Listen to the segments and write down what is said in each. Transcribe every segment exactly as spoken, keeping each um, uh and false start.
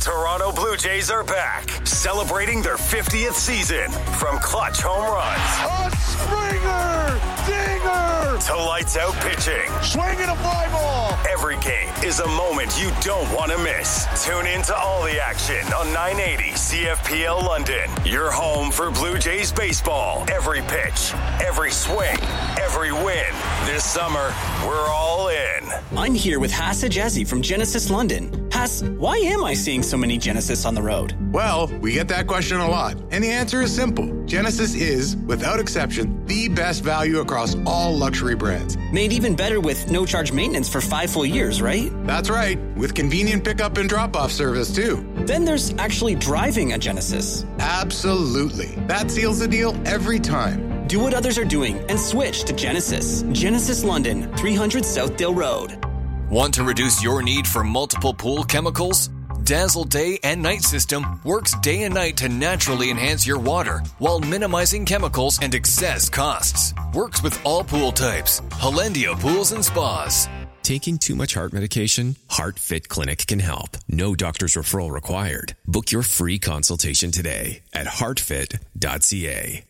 Toronto Blue Jays are back, celebrating their fiftieth season. From clutch home runs. A Springer! Dinger! To lights out pitching. Swinging a fly ball! Every game is a moment you don't want to miss. Tune in to all the action on nine eighty C F P L London. Your home for Blue Jays baseball. Every pitch, every swing, every win. This summer, we're all in. I'm here with Hassa Jazzy from Genesis London. Hass, why am I seeing so many Genesis on the road? Well, we get that question a lot, and the answer is simple. Genesis is, without exception, the best value across all luxury brands. Made even better with no-charge maintenance for five full years, right? That's right, with convenient pickup and drop-off service, too. Then there's actually driving a Genesis. Absolutely. That seals the deal every time. Do what others are doing and switch to Genesis. Genesis London, three hundred Southdale Road. Want to reduce your need for multiple pool chemicals? Dazzle Day and Night System works day and night to naturally enhance your water while minimizing chemicals and excess costs. Works with all pool types. Hollandia Pools and Spas. Taking too much heart medication? HeartFit Clinic can help. No doctor's referral required. Book your free consultation today at heart fit dot c a.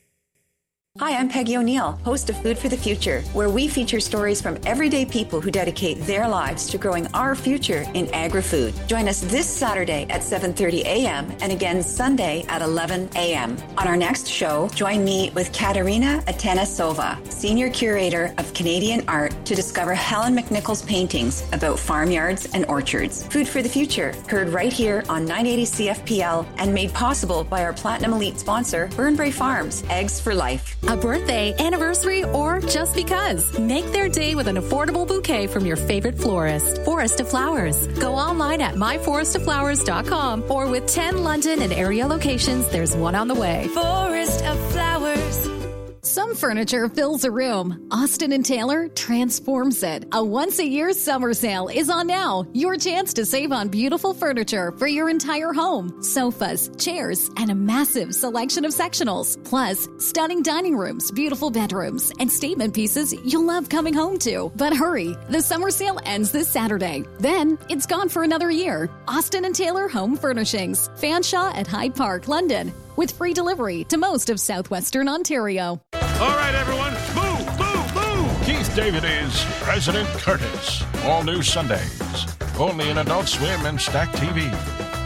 Hi, I'm Peggy O'Neill, host of Food for the Future, where we feature stories from everyday people who dedicate their lives to growing our future in agri-food. Join us this Saturday at seven thirty a.m. and again Sunday at eleven a.m. On our next show, join me with Katerina Atanasova, Senior Curator of Canadian Art, to discover Helen McNichol's paintings about farmyards and orchards. Food for the Future, heard right here on nine eighty C F P L and made possible by our Platinum Elite sponsor, Burnbrae Farms, Eggs for Life. A birthday, anniversary, or just because. Make their day with an affordable bouquet from your favorite florist. Forest of Flowers. Go online at my forest of flowers dot com or with ten London and area locations, there's one on the way. Forest of Flowers. Some furniture fills a room. Austin and Taylor transforms it. A once-a-year summer sale is on now. Your chance to save on beautiful furniture for your entire home. Sofas, chairs, and a massive selection of sectionals. Plus, stunning dining rooms, beautiful bedrooms, and statement pieces you'll love coming home to. But hurry, the summer sale ends this Saturday. Then, it's gone for another year. Austin and Taylor Home Furnishings. Fanshawe at Hyde Park, London. With free delivery to most of southwestern Ontario. All right, everyone, move, move, move! Keith David is President Curtis. All new Sundays. Only in Adult Swim and Stack T V.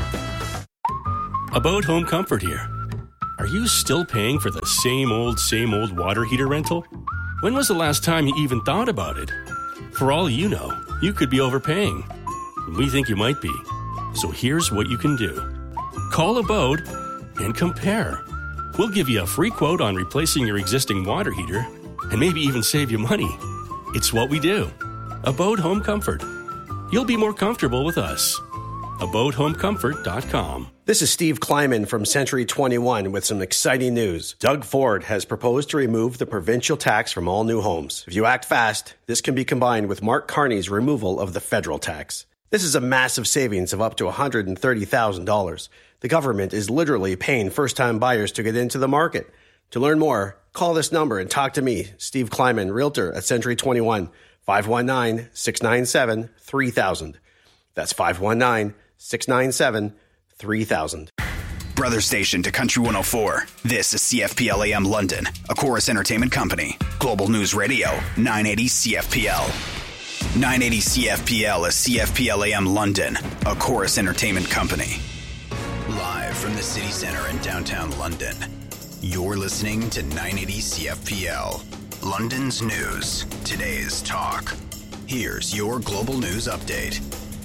About Home Comfort here. Are you still paying for the same old, same old water heater rental? When was the last time you even thought about it? For all you know, you could be overpaying. We think you might be. So here's what you can do. Call Abode and compare. We'll give you a free quote on replacing your existing water heater and maybe even save you money. It's what we do. Abode Home Comfort. You'll be more comfortable with us. abode home comfort dot com. This is Steve Kleiman from Century twenty-one with some exciting news. Doug Ford has proposed to remove the provincial tax from all new homes. If you act fast, this can be combined with Mark Carney's removal of the federal tax. This is a massive savings of up to one hundred thirty thousand dollars. The government is literally paying first-time buyers to get into the market. To learn more, call this number and talk to me, Steve Kleiman, Realtor at Century twenty-one, five one nine, six nine seven, three thousand. That's five one nine, six nine seven, three thousand. Brother station to Country one oh four. This is C F P L A M London, a Chorus Entertainment Company. Global News Radio, nine eighty C F P L. nine eighty C F P L is C F P L A M London, a Chorus Entertainment Company. Live from the city center in downtown London, you're listening to nine eighty C F P L. London's news, today's talk. Here's your global news update.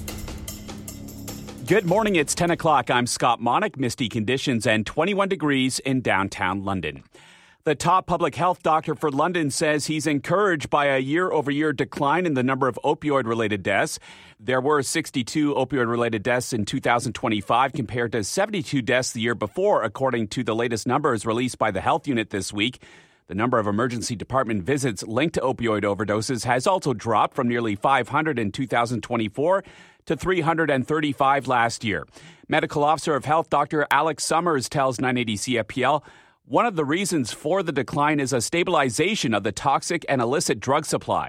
Good morning, it's ten o'clock. I'm Scott Monick. Misty conditions and twenty-one degrees in downtown London. The top public health doctor for London says he's encouraged by a year-over-year decline in the number of opioid-related deaths. There were sixty-two opioid-related deaths in two thousand twenty-five compared to seventy-two deaths the year before, according to the latest numbers released by the Health Unit this week. The number of emergency department visits linked to opioid overdoses has also dropped from nearly five hundred in two thousand twenty-four to three hundred thirty-five last year. Medical Officer of Health Doctor Alex Summers tells nine eighty C F P L one of the reasons for the decline is a stabilization of the toxic and illicit drug supply.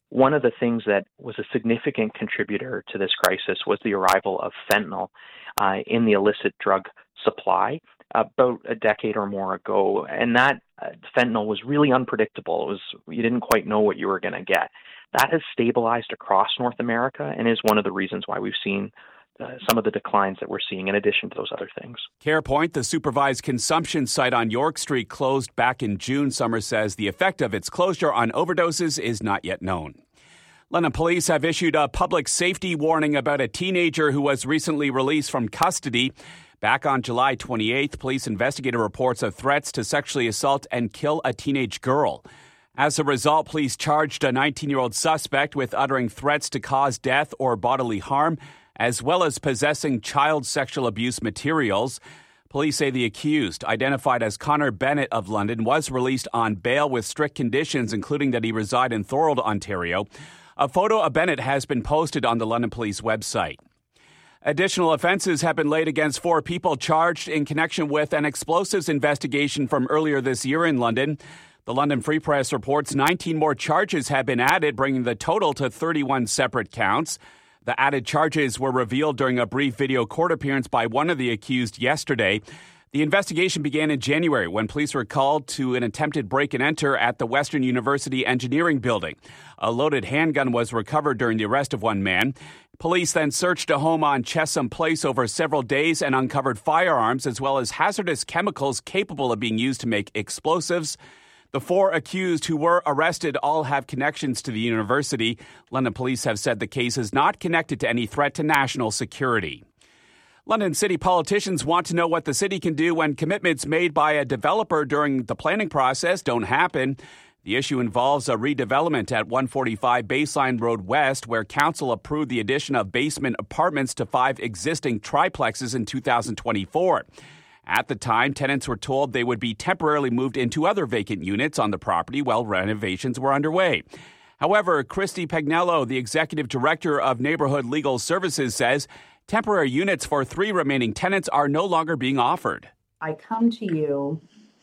One of the things that was a significant contributor to this crisis was the arrival of fentanyl uh, in the illicit drug supply about a decade or more ago. And that uh, fentanyl was really unpredictable. It was, you didn't quite know what you were going to get. That has stabilized across North America and is one of the reasons why we've seen Uh, some of the declines that we're seeing in addition to those other things. CarePoint, the supervised consumption site on York Street, closed back in June. Summer says the effect of its closure on overdoses is not yet known. London police have issued a public safety warning about a teenager who was recently released from custody. Back on July twenty-eighth, police investigated reports of threats to sexually assault and kill a teenage girl. As a result, police charged a nineteen-year-old suspect with uttering threats to cause death or bodily harm, as well as possessing child sexual abuse materials. Police say the accused, identified as Connor Bennett of London, was released on bail with strict conditions, including that he reside in Thorold, Ontario. A photo of Bennett has been posted on the London Police website. Additional offenses have been laid against four people charged in connection with an explosives investigation from earlier this year in London. The London Free Press reports nineteen more charges have been added, bringing the total to thirty-one separate counts. The added charges were revealed during a brief video court appearance by one of the accused yesterday. The investigation began in January when police were called to an attempted break and enter at the Western University Engineering Building. A loaded handgun was recovered during the arrest of one man. Police then searched a home on Chesham Place over several days and uncovered firearms as well as hazardous chemicals capable of being used to make explosives. The four accused who were arrested all have connections to the university. London police have said the case is not connected to any threat to national security. London city politicians want to know what the city can do when commitments made by a developer during the planning process don't happen. The issue involves a redevelopment at one forty-five Baseline Road West, where council approved the addition of basement apartments to five existing triplexes in two thousand twenty-four. At the time, tenants were told they would be temporarily moved into other vacant units on the property while renovations were underway. However, Christy Pagnello, the executive director of Neighborhood Legal Services, says temporary units for three remaining tenants are no longer being offered. I come to you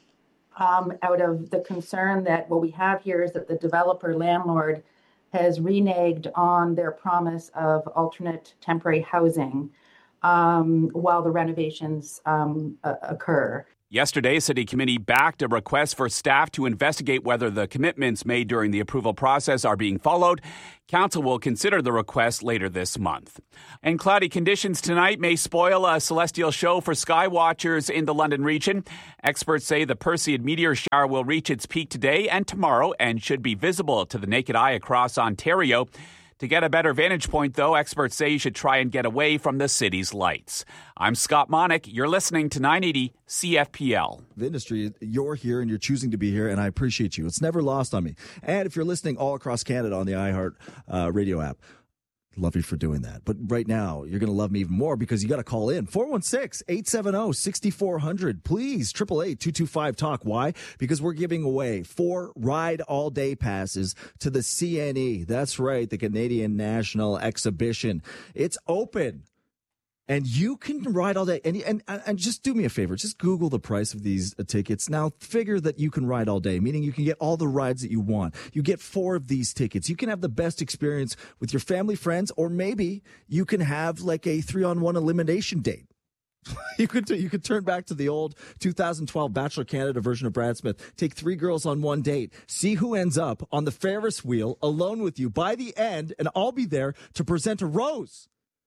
um, out of the concern that what we have here is that the developer landlord has reneged on their promise of alternate temporary housing Um, while the renovations um, uh, occur. Yesterday, City Committee backed a request for staff to investigate whether the commitments made during the approval process are being followed. Council will consider the request later this month. And cloudy conditions tonight may spoil a celestial show for sky watchers in the London region. Experts say the Perseid meteor shower will reach its peak today and tomorrow and should be visible to the naked eye across Ontario. To get a better vantage point, though, experts say you should try and get away from the city's lights. I'm Scott Monick. You're listening to nine eighty C F P L. The industry, you're here and you're choosing to be here, and I appreciate you. It's never lost on me. And if you're listening all across Canada on the iHeart uh, radio app, love you for doing that. But right now, you're going to love me even more because you got to call in. four one six, eight seven zero, six four zero zero. Please, eight eight eight, two two five, talk. Why? Because we're giving away four ride all day passes to the C N E. That's right, the Canadian National Exhibition. It's open. And you can ride all day. And, and and just do me a favor. Just Google the price of these tickets. Now, figure that you can ride all day, meaning you can get all the rides that you want. You get four of these tickets. You can have the best experience with your family, friends, or maybe you can have like a three-on-one elimination date. You could you could turn back to the old two thousand twelve Bachelor Canada version of Brad Smith. Take three girls on one date. See who ends up on the Ferris wheel alone with you by the end, and I'll be there to present a rose.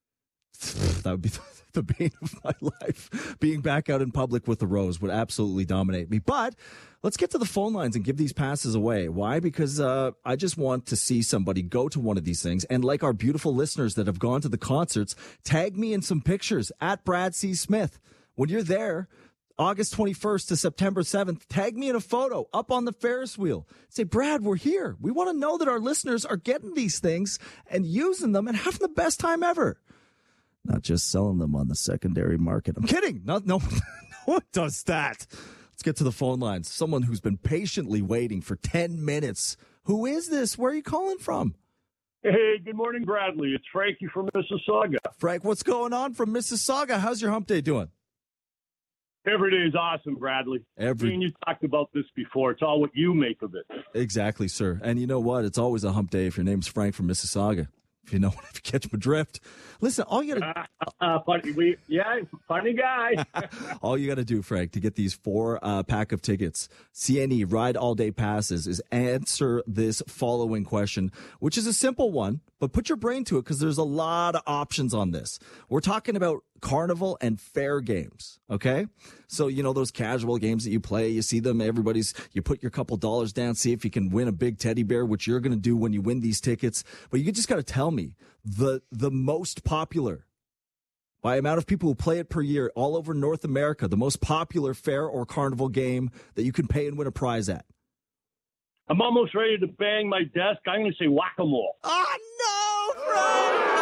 That would be the bane of my life. Being back out in public with the rose would absolutely dominate me. But let's get to the phone lines and give these passes away. Why? Because uh, I just want to see somebody go to one of these things. And like our beautiful listeners that have gone to the concerts, tag me in some pictures at Brad C. Smith. When you're there, August twenty-first to September seventh, tag me in a photo up on the Ferris wheel. Say, Brad, we're here. We want to know that our listeners are getting these things and using them and having the best time ever. Not just selling them on the secondary market. I'm kidding. No, no, no one does that. Let's get to the phone lines. Someone who's been patiently waiting for ten minutes. Who is this? Where are you calling from? Hey, good morning, Bradley. It's Frankie from Mississauga. Frank, what's going on from Mississauga? How's your hump day doing? Every day is awesome, Bradley. Every... I mean, you talked about this before. It's all what you make of it. Exactly, sir. And you know what? It's always a hump day if your name's Frank from Mississauga. If you know, if you catch my drift. Listen, all you gotta uh, uh, funny, we, yeah, funny guy. all you gotta do, Frank, to get these four uh, pack of tickets, C N E Ride All Day Passes, is answer this following question, which is a simple one, but put your brain to it because there's a lot of options on this. We're talking about carnival and fair games, okay? So, you know, those casual games that you play, you see them, everybody's, you put your couple dollars down, see if you can win a big teddy bear, which you're going to do when you win these tickets. But you just got to tell me the the most popular, by amount of people who play it per year all over North America, the most popular fair or carnival game that you can pay and win a prize at. I'm almost ready to bang my desk. I'm going to say whack-a-mole. Oh, no, Frank!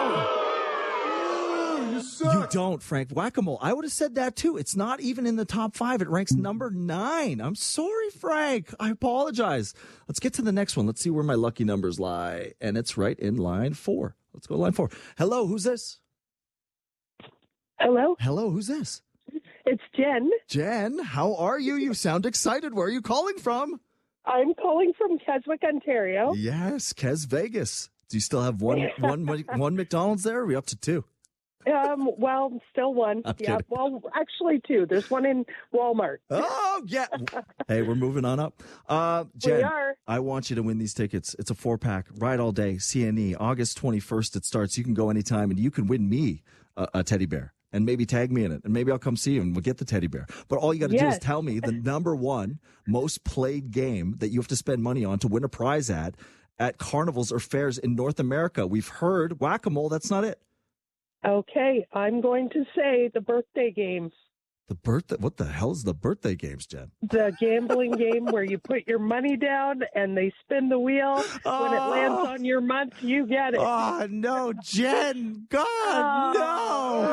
You don't, Frank. Whack-a-mole. I would have said that too. It's not even in the top five. It ranks number nine. I'm sorry, Frank. I apologize. Let's get to the next one. Let's see where my lucky numbers lie. And it's right in line four. Let's go to line four. Hello, who's this? Hello? Hello, who's this? It's Jen. Jen, how are you? You sound excited. Where are you calling from? I'm calling from Keswick, Ontario. Yes, Kes Vegas. Do you still have one, one, one McDonald's there? Or are we up to two? Um, well, still one. I'm yeah, kidding. well, actually two. There's one in Walmart. Oh, yeah. Hey, we're moving on up. Uh, Jen, We are. I want you to win these tickets. It's a four-pack, Ride All Day, C N E. August twenty-first it starts. You can go anytime, and you can win me a, a teddy bear. And maybe tag me in it. And maybe I'll come see you, and we'll get the teddy bear. But all you got to do Yes. is tell me the number one most played game that you have to spend money on to win a prize at, at carnivals or fairs in North America. We've heard whack-a-mole. That's not it. Okay, I'm going to say the birthday games. The birthday? What the hell is the birthday games, Jen? The gambling game where you put your money down and they spin the wheel. Oh. When it lands on your month, you get it. Oh, no, Jen. God, no.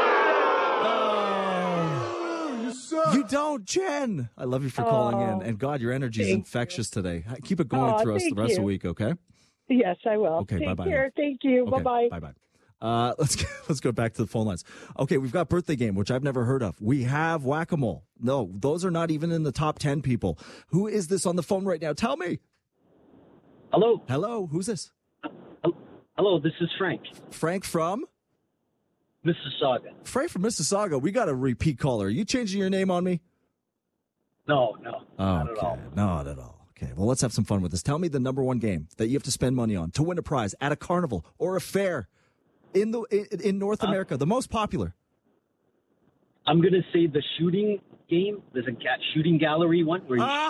Oh. You don't, Jen. I love you for calling Oh. in. And God, your energy is Thank infectious today. Keep it going Oh, through us the thank rest of the you. week, okay? Yes, I will. Okay, Take bye-bye care. now. Thank you. Okay, Bye-bye. Bye-bye. Uh, let's get, let's go back to the phone lines. Okay, we've got birthday game, which I've never heard of. We have whack-a-mole. No, those are not even in the top ten people. Who is this on the phone right now? Tell me. Hello. Hello. Who's this? Hello, this is Frank. Frank from? Mississauga. Frank from Mississauga. We got a repeat caller. Are you changing your name on me? No, no, not at all. Okay, not at all. Okay, well, let's have some fun with this. Tell me the number one game that you have to spend money on to win a prize at a carnival or a fair in the in, in North Uh, America, the most popular. I'm going to say the shooting game. There's a ga- shooting gallery one where you Ah!